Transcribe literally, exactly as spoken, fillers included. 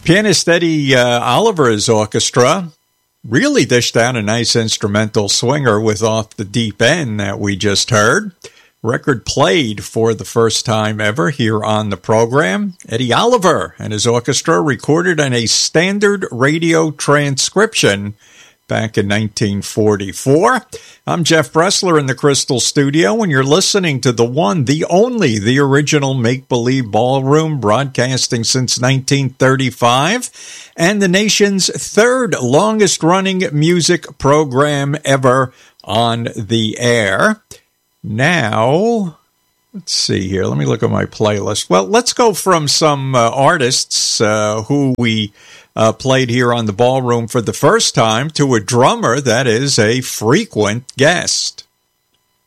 Pianist Eddie uh, Oliver's orchestra really dished out a nice instrumental swinger with Off the Deep End that we just heard. Record played for the first time ever here on the program. Eddie Oliver and his orchestra recorded on a standard radio transcription back in nineteen forty-four. I'm Jeff Bressler in the Crystal Studio, and you're listening to the one, the only, the original Make-Believe Ballroom, broadcasting since nineteen thirty-five, and the nation's third longest-running music program ever on the air. Now, let's see here. Let me look at my playlist. Well, let's go from some uh, artists uh, who we uh, played here on the Ballroom for the first time to a drummer that is a frequent guest.